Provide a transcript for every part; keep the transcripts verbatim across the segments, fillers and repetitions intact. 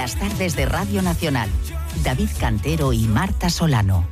Las tardes de Radio Nacional. David Cantero y Marta Solano.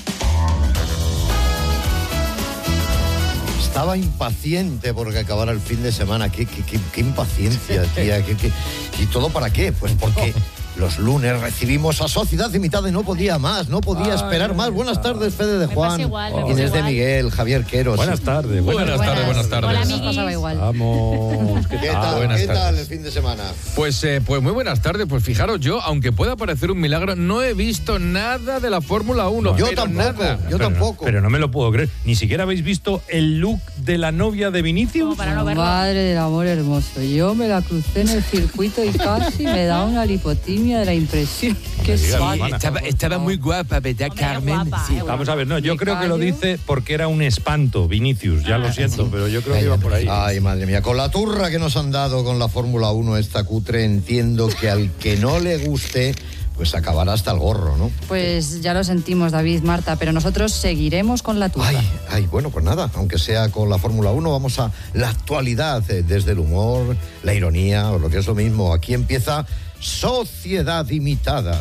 Estaba impaciente porque acabara el fin de semana. Qué, qué, qué, qué impaciencia, tía. Qué, qué... ¿Y todo para qué? Pues porque los lunes recibimos a Sociedad Limitada y no podía más, no podía Ay, esperar más. Buenas tardes, Fede de Juan, igual, oh. Inés de Miguel, Javier Queros. Buenas tardes, buenas, buenas tardes, buenas tardes. Hola, amiguis. Pasaba igual. Vamos, ¿qué, ¿Qué tal? Buenas ¿Qué tardes. tal el fin de semana? Pues, eh, pues muy buenas tardes. Pues fijaros, yo, aunque pueda parecer un milagro, no he visto nada de la Fórmula uno. No, yo pero tampoco, nada. yo pero tampoco. No, pero no me lo puedo creer. Ni siquiera habéis visto el look de la novia de Vinicius. Para no verlo. Madre del amor hermoso. Yo me la crucé en el circuito y casi me da una lipotimia de la impresión. Qué digas, suave. hermana. Estaba, estaba muy guapa, ¿verdad, Hombre, Carmen? guapa, Sí. eh, guapa. Vamos a ver, no, yo Me creo que lo callo. dice porque era un espanto, Vinicius. Ya lo siento, pero yo creo que iba por ahí. Ay, madre mía, con la turra que nos han dado con la Fórmula uno esta cutre, entiendo que al que no le guste, pues acabará hasta el gorro, ¿no? Pues ya lo sentimos, David, Marta, pero nosotros seguiremos con la tuya. Ay, ay, bueno, pues nada, aunque sea con la Fórmula uno, vamos a la actualidad, eh, desde el humor, la ironía, o lo que es lo mismo. Aquí empieza Sociedad Limitada.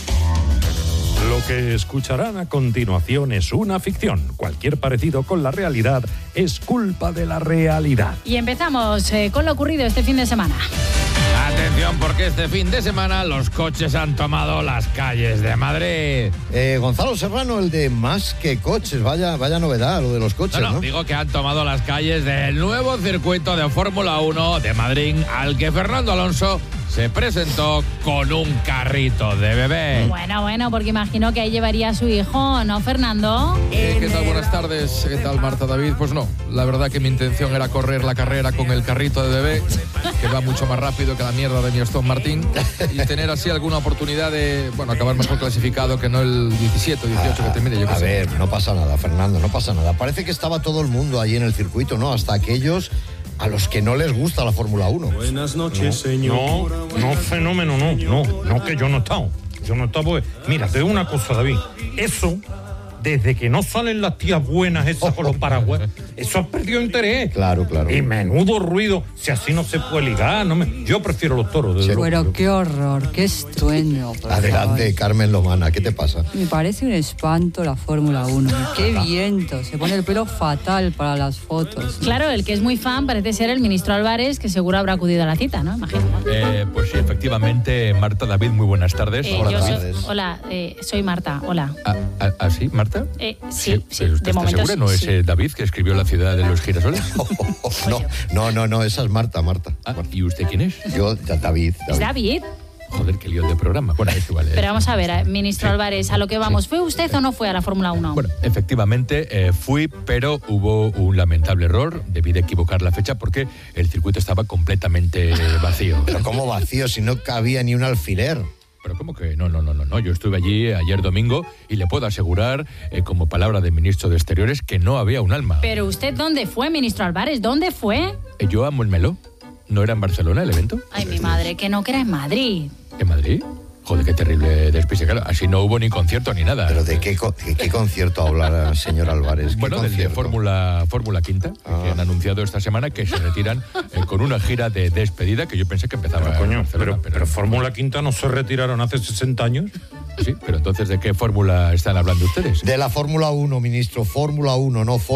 Lo que escucharán a continuación es una ficción. Cualquier parecido con la realidad es culpa de la realidad. Y empezamos eh, con lo ocurrido este fin de semana. Atención, porque este fin de semana los coches han tomado las calles de Madrid. Eh, Gonzalo Serrano, el de Más que Coches, vaya, vaya novedad lo de los coches, No, ¿no? no, digo que han tomado las calles del nuevo circuito de Fórmula uno de Madrid, al que Fernando Alonso se presentó con un carrito de bebé. Bueno, bueno, porque imagino que ahí llevaría a su hijo, ¿no, Fernando? Eh, ¿Qué tal? Buenas tardes. ¿Qué tal, Marta, David? Pues no, la verdad que mi intención era correr la carrera con el carrito de bebé, que va mucho más rápido que la mierda de mi Aston Martin, y tener así alguna oportunidad de, bueno, acabar mejor clasificado que no el diecisiete o dieciocho que termine. Yo A qué sé. ver, no pasa nada, Fernando, no pasa nada. Parece que estaba todo el mundo allí en el circuito, ¿no? Hasta aquellos a los que no les gusta la Fórmula uno. Buenas noches, señor. No, no, fenómeno, no, no, no, que yo no he estado. Yo no he estado, pues, mira, te digo una cosa, David. Eso, desde que no salen las tías buenas esas con los paraguas, eso ha perdido interés. Claro, claro. Y menudo ruido, si así no se puede ligar. No me... Yo prefiero los toros, desde Sí. luego. Pero qué horror, qué estruendo. por Adelante, favor. Carmen Lomana, ¿qué te pasa? Me parece un espanto la Fórmula uno. Qué viento, se pone el pelo fatal para las fotos. Claro, el que es muy fan parece ser el ministro Álvarez, que seguro habrá acudido a la cita, ¿no? Imagino. Eh, pues sí, efectivamente, Marta, David, muy buenas tardes. Eh, Hola, yo David. soy, hola, eh, soy Marta, hola. ¿Ah, ah, ah, sí, Marta? Eh, sí, sí, pero ¿usted de está momento segura? ¿No sí, es sí. eh, David que escribió La ciudad de los girasoles? No, no, no, no, esa es Marta, Marta. Ah, ¿y usted quién es? Yo, ya, David, ¿Es David. David? Joder, qué lío de programa. Bueno, es igual. eh. Pero vamos a ver, eh, ministro Álvarez, a lo que vamos. ¿Fue usted o no fue a la Fórmula uno? Bueno, efectivamente eh, fui, pero hubo un lamentable error. Debí de equivocar la fecha porque el circuito estaba completamente vacío. Pero ¿cómo vacío si no cabía ni un alfiler? Pero ¿cómo que? No, no, no, no, no. Yo estuve allí ayer domingo y le puedo asegurar, eh, como palabra del ministro de Exteriores, que no había un alma. Pero usted, ¿dónde fue, ministro Álvarez? ¿Dónde fue? Eh, yo amo el Meló. ¿No era en Barcelona el evento? Ay, mi madre, que no, que era en Madrid. ¿En Madrid? Joder, qué terrible despiste. Claro, así no hubo ni concierto ni nada. ¿Pero de qué, co- de qué concierto habla, señor Álvarez? ¿Qué Bueno, del de concierto? Fórmula Fórmula Quinta, Ah. que han anunciado esta semana que se retiran eh, con una gira de despedida que yo pensé que empezaba Pero, en coño, Barcelona, pero, pero Fórmula Quinta no se retiraron hace sesenta años. Sí, pero entonces, ¿de qué fórmula están hablando ustedes? De la Fórmula uno, ministro, Fórmula uno, no Fórmula